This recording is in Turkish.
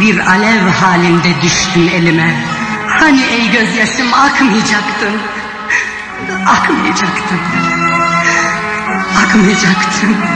bir alev halinde düştün elime. Hani ey gözyaşım akmayacaktın, akmayacaktın, akmayacaktın.